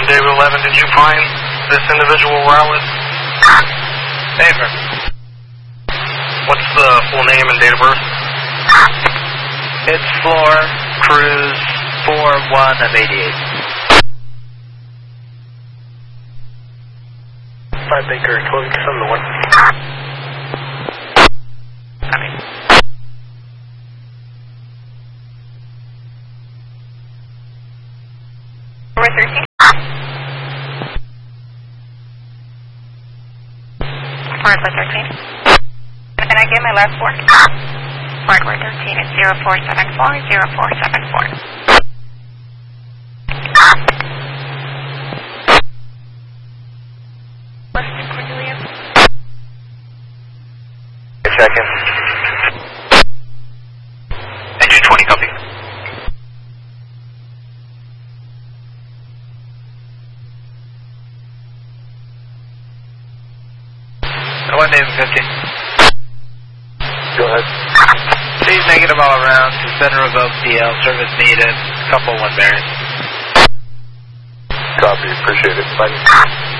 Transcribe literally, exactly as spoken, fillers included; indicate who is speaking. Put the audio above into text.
Speaker 1: On David eleven, did you find this individual we're out with?
Speaker 2: Favor.
Speaker 1: What's the full name and date of birth?
Speaker 2: It's Floor Cruz four one of eighty-eight.
Speaker 1: Five Baker, twelve seven to one.
Speaker 2: I mean.
Speaker 3: Four thirteen. Four thirteen. Can I get my last four? Four four thirteen is zero four seven four zero four seven four. Weston Cornelia.
Speaker 1: Second. Engine twenty, copy.
Speaker 2: One name fifteen.
Speaker 1: Go ahead.
Speaker 2: Please negative all around to center of O P L. Service needed. Couple one bearing.
Speaker 1: Copy. Appreciate it. Bye.